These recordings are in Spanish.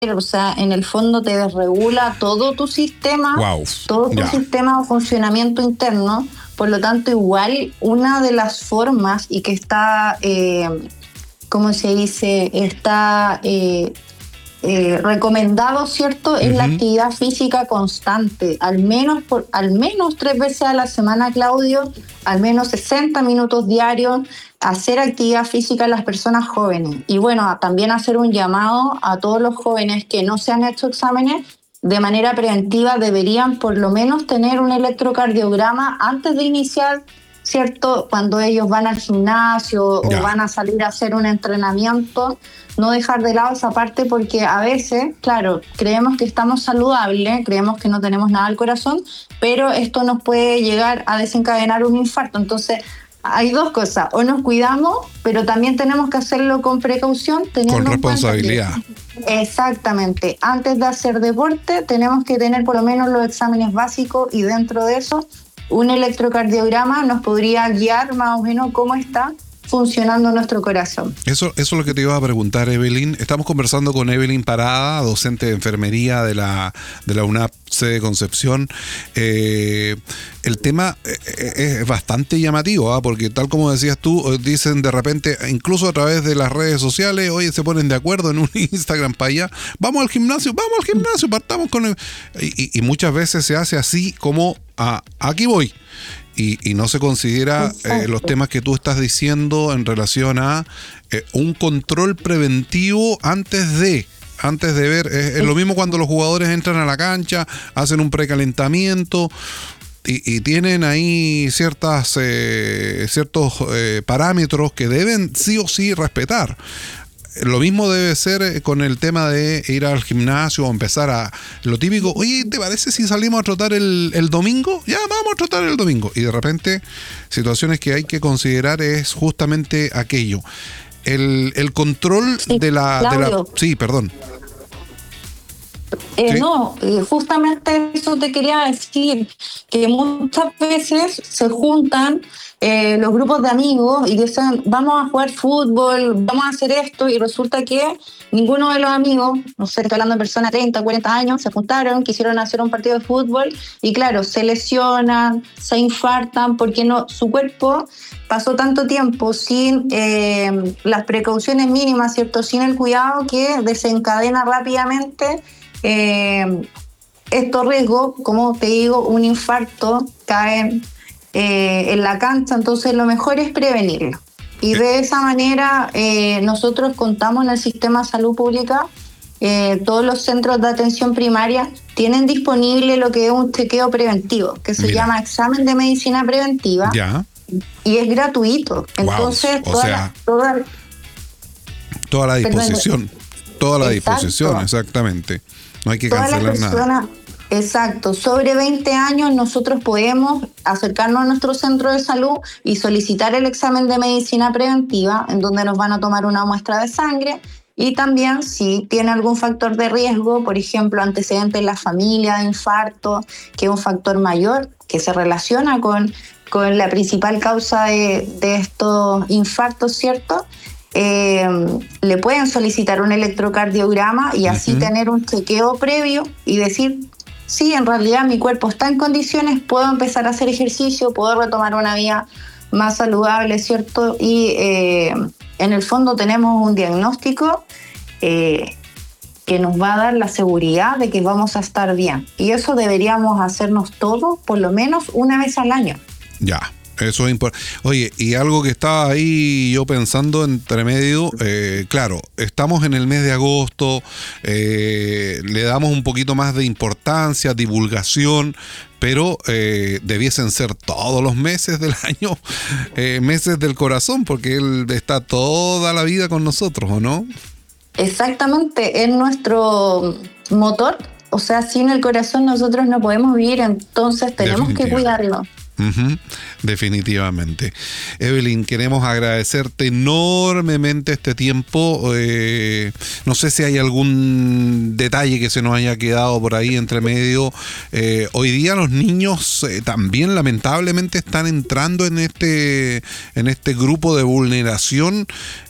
o sea, en el fondo te desregula todo tu sistema, Wow. todo tu sistema de funcionamiento interno. Por lo tanto, igual una de las formas y que está, ¿cómo se dice? Está recomendado, ¿cierto? Es la actividad física constante, al menos 3 veces a la semana, Claudio, al menos 60 minutos diarios, hacer actividad física a las personas jóvenes. Y bueno, también hacer un llamado a todos los jóvenes que no se han hecho exámenes. De manera preventiva deberían por lo menos tener un electrocardiograma antes de iniciar, ¿cierto? Cuando ellos van al gimnasio o van a salir a hacer un entrenamiento, no dejar de lado esa parte, porque a veces, claro, creemos que estamos saludables, creemos que no tenemos nada al corazón, pero esto nos puede llegar a desencadenar un infarto. Entonces, hay dos cosas: o nos cuidamos, pero también tenemos que hacerlo con precaución, con responsabilidad. Exactamente. Antes de hacer deporte tenemos que tener por lo menos los exámenes básicos, y dentro de eso un electrocardiograma nos podría guiar más o menos cómo está funcionando nuestro corazón. Eso es lo que te iba a preguntar, Evelyn. Estamos conversando con Evelyn Parada, docente de enfermería de la UNAP sede Concepción. El tema es bastante llamativo, porque tal como decías tú, dicen de repente, incluso a través de las redes sociales, oye, se ponen de acuerdo en un Instagram para allá, vamos al gimnasio, partamos con el... Y muchas veces se hace así como, aquí voy. Y no se considera los temas que tú estás diciendo en relación a un control preventivo antes de ver. Es lo mismo cuando los jugadores entran a la cancha, hacen un precalentamiento y tienen ahí ciertos parámetros que deben sí o sí respetar. Lo mismo debe ser con el tema de ir al gimnasio o empezar a... Lo típico, oye, ¿te parece si salimos a trotar el domingo? Ya, vamos a trotar el domingo. Y de repente, situaciones que hay que considerar es justamente aquello. El control de la... Sí, perdón. ¿Sí? No, justamente eso te quería decir, que muchas veces se juntan los grupos de amigos y dicen, vamos a jugar fútbol, vamos a hacer esto, y resulta que ninguno de los amigos, no sé, estoy hablando de personas de 30, 40 años, se juntaron, quisieron hacer un partido de fútbol y claro, se lesionan, se infartan, porque no, su cuerpo pasó tanto tiempo sin las precauciones mínimas, ¿cierto? Sin el cuidado, que desencadena rápidamente estos riesgos, como te digo, un infarto, caen en la cancha. Entonces lo mejor es prevenirlo, y de esa manera nosotros contamos en el sistema de salud pública, todos los centros de atención primaria tienen disponible lo que es un chequeo preventivo, que se llama examen de medicina preventiva. Ya. Y es gratuito. Entonces, toda la disposición. Toda la disposición, exactamente. No hay que cancelar nada. Exacto. Sobre 20 años nosotros podemos acercarnos a nuestro centro de salud y solicitar el examen de medicina preventiva, en donde nos van a tomar una muestra de sangre, y también si tiene algún factor de riesgo, por ejemplo, antecedentes en la familia de infarto, que es un factor mayor que se relaciona con la principal causa de estos infartos, ¿cierto? Le pueden solicitar un electrocardiograma y así tener un chequeo previo y decir, sí, en realidad mi cuerpo está en condiciones, puedo empezar a hacer ejercicio, puedo retomar una vida más saludable, ¿cierto? Y en el fondo tenemos un diagnóstico que nos va a dar la seguridad de que vamos a estar bien. Y eso deberíamos hacernos todos por lo menos una vez al año. Ya. Eso es importante. Oye, y algo que estaba ahí yo pensando entre medio, claro, estamos en el mes de agosto, le damos un poquito más de importancia, divulgación, pero debiesen ser todos los meses del año, meses del corazón, porque él está toda la vida con nosotros, ¿o no? Exactamente, es nuestro motor. O sea, sin el corazón nosotros no podemos vivir, entonces tenemos que cuidarlo. Ujú, definitivamente. Evelyn, queremos agradecerte enormemente este tiempo. No sé si hay algún detalle que se nos haya quedado por ahí entre medio. Hoy día los niños también lamentablemente están entrando en este grupo de vulneración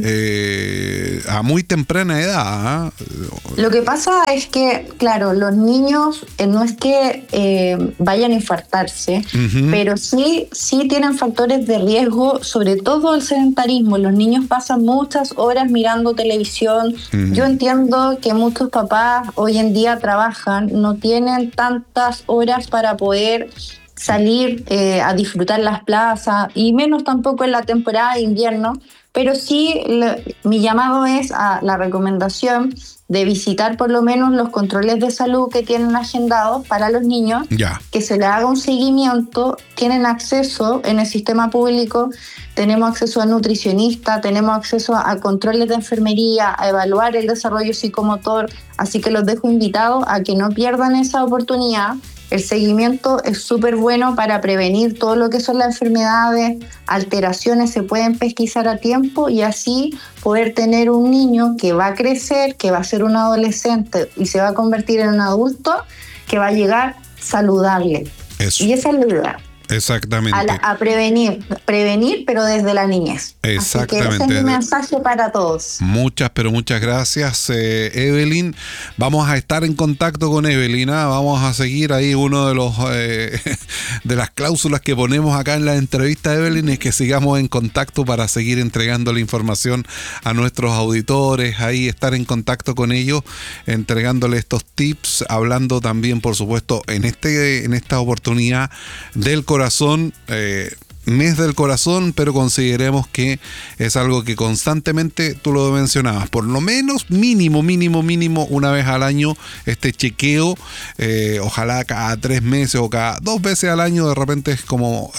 a muy temprana edad. Lo que pasa es que, claro, los niños no es que vayan a infartarse, pero sí tienen factores de riesgo, sobre todo el sedentarismo. Los niños pasan muchas horas mirando televisión. Yo entiendo que muchos papás hoy en día trabajan, no tienen tantas horas para poder salir a disfrutar las plazas, y menos tampoco en la temporada de invierno, pero sí mi llamado es a la recomendación de visitar por lo menos los controles de salud que tienen agendados para los niños, que se les haga un seguimiento. Tienen acceso en el sistema público, tenemos acceso a nutricionista, tenemos acceso a controles de enfermería, a evaluar el desarrollo psicomotor, así que los dejo invitados a que no pierdan esa oportunidad. El seguimiento es súper bueno para prevenir todo lo que son las enfermedades, alteraciones, se pueden pesquisar a tiempo y así poder tener un niño que va a crecer, que va a ser un adolescente y se va a convertir en un adulto que va a llegar saludable. Eso. Y esa es la idea. Exactamente. A prevenir, pero desde la niñez. Exactamente. Así que ese es mi mensaje para todos. Muchas, pero muchas gracias, Evelyn. Vamos a estar en contacto con Evelyn, vamos a seguir ahí. Uno de los de las cláusulas que ponemos acá en la entrevista, Evelyn, es que sigamos en contacto para seguir entregando la información a nuestros auditores, ahí estar en contacto con ellos, entregándole estos tips, hablando también, por supuesto, en esta oportunidad del corazón, mes del corazón, pero consideremos que es algo que constantemente, tú lo mencionabas, por lo menos mínimo una vez al año, este chequeo, ojalá cada 3 meses o cada 2 veces al año. De repente es como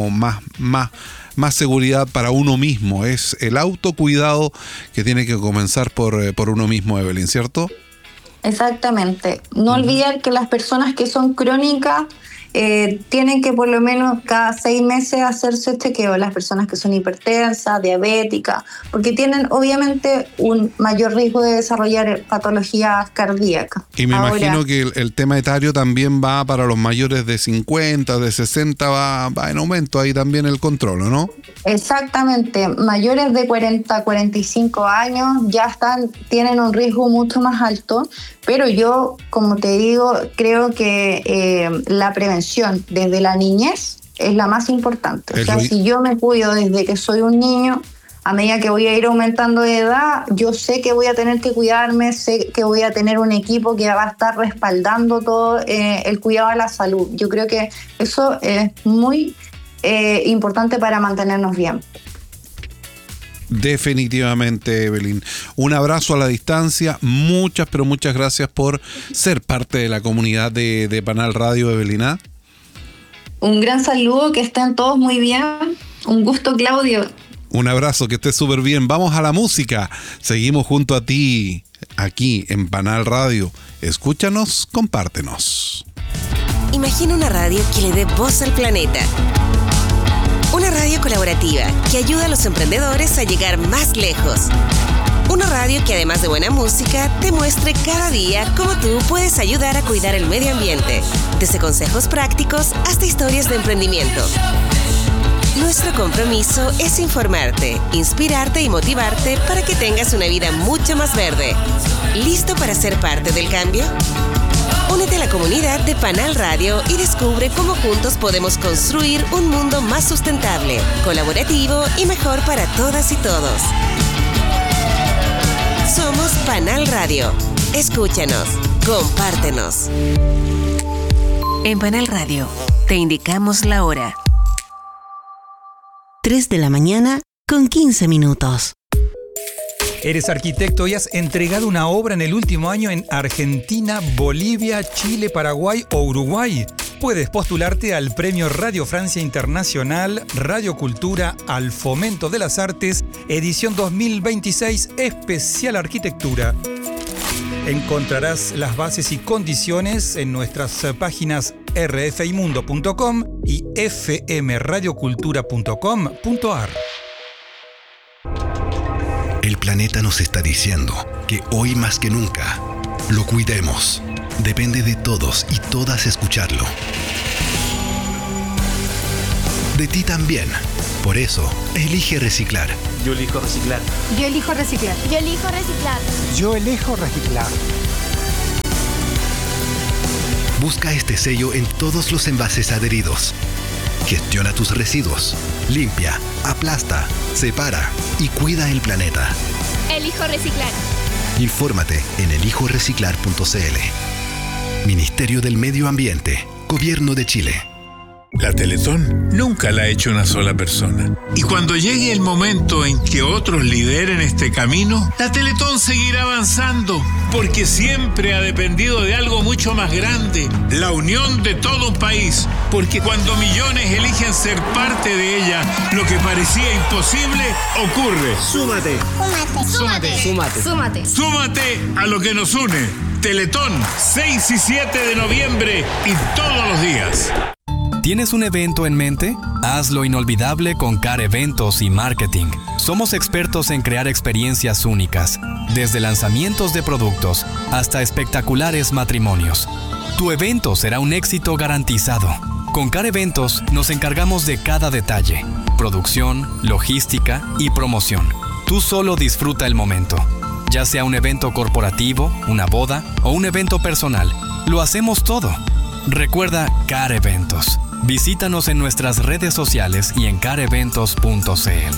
más seguridad para uno mismo. Es el autocuidado que tiene que comenzar por uno mismo, Evelyn, ¿cierto? Exactamente. No olvidar que las personas que son crónicas tienen que por lo menos cada 6 meses hacerse chequeo, las personas que son hipertensas, diabéticas, porque tienen obviamente un mayor riesgo de desarrollar patologías cardíacas. Y me imagino que el tema etario también va para los mayores de 50, de 60, va en aumento ahí también el control, ¿no? Exactamente, mayores de 40, 45 años ya tienen un riesgo mucho más alto, pero yo, como te digo, creo que la prevención desde la niñez es la más importante. O sea, si yo me cuido desde que soy un niño, a medida que voy a ir aumentando de edad, yo sé que voy a tener que cuidarme, sé que voy a tener un equipo que va a estar respaldando todo el cuidado de la salud. Yo creo que eso es muy importante para mantenernos bien. Definitivamente, Evelyn. Un abrazo a la distancia. Muchas, pero muchas gracias por ser parte de la comunidad de Panal Radio, Evelyn. Un gran saludo, que estén todos muy bien. Un gusto, Claudio. Un abrazo, que estés súper bien. Vamos a la música. Seguimos junto a ti, aquí en Panal Radio. Escúchanos, compártenos. Imagina una radio que le dé voz al planeta. Una radio colaborativa que ayuda a los emprendedores a llegar más lejos. Una radio que, además de buena música, te muestre cada día cómo tú puedes ayudar a cuidar el medio ambiente, desde consejos prácticos hasta historias de emprendimiento. Nuestro compromiso es informarte, inspirarte y motivarte para que tengas una vida mucho más verde. ¿Listo para ser parte del cambio? Únete a la comunidad de Panal Radio y descubre cómo juntos podemos construir un mundo más sustentable, colaborativo y mejor para todas y todos. Somos Panal Radio. Escúchanos, compártenos. En Panal Radio te indicamos la hora. 3:15 a.m. Eres arquitecto y has entregado una obra en el último año en Argentina, Bolivia, Chile, Paraguay o Uruguay. Puedes postularte al Premio Radio Francia Internacional, Radio Cultura al Fomento de las Artes, edición 2026, especial Arquitectura. Encontrarás las bases y condiciones en nuestras páginas rfimundo.com y fmradiocultura.com.ar. El planeta nos está diciendo que hoy más que nunca lo cuidemos. Depende de todos y todas escucharlo. De ti también. Por eso, elige reciclar. Yo elijo reciclar. Yo elijo reciclar. Yo elijo reciclar. Yo elijo reciclar. Busca este sello en todos los envases adheridos. Gestiona tus residuos. Limpia, aplasta, separa y cuida el planeta. Elijo reciclar. Infórmate en elijoreciclar.cl. Ministerio del Medio Ambiente, Gobierno de Chile. La Teletón nunca la ha hecho una sola persona. Y cuando llegue el momento en que otros lideren este camino, la Teletón seguirá avanzando, porque siempre ha dependido de algo mucho más grande, la unión de todo un país. Porque cuando millones eligen ser parte de ella, lo que parecía imposible ocurre. Súmate. Súmate. Súmate. Súmate. Súmate a lo que nos une. Teletón, 6 y 7 de noviembre y todos los días. ¿Tienes un evento en mente? Hazlo inolvidable con CAR Eventos y Marketing. Somos expertos en crear experiencias únicas, desde lanzamientos de productos hasta espectaculares matrimonios. Tu evento será un éxito garantizado. Con CAR Eventos nos encargamos de cada detalle: producción, logística y promoción. Tú solo disfruta el momento. Ya sea un evento corporativo, una boda o un evento personal, lo hacemos todo. Recuerda CAR Eventos. Visítanos en nuestras redes sociales y en careventos.cl.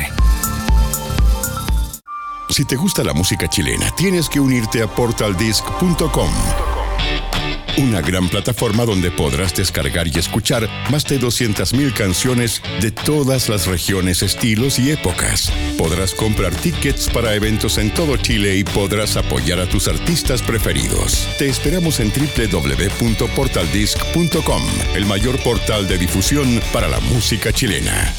Si te gusta la música chilena, tienes que unirte a portaldisc.com. Una gran plataforma donde podrás descargar y escuchar más de 200.000 canciones de todas las regiones, estilos y épocas. Podrás comprar tickets para eventos en todo Chile y podrás apoyar a tus artistas preferidos. Te esperamos en www.portaldisc.com, el mayor portal de difusión para la música chilena.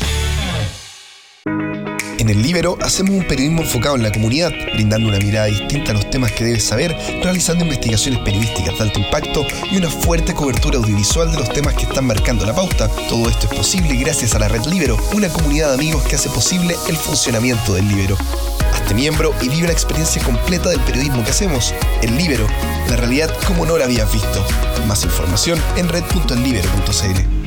En El Líbero hacemos un periodismo enfocado en la comunidad, brindando una mirada distinta a los temas que debes saber, realizando investigaciones periodísticas de alto impacto y una fuerte cobertura audiovisual de los temas que están marcando la pauta. Todo esto es posible gracias a la Red Líbero, una comunidad de amigos que hace posible el funcionamiento del Líbero. Hazte miembro y vive la experiencia completa del periodismo que hacemos. El Líbero, la realidad como no la habías visto. Más información en red.ellibero.cl.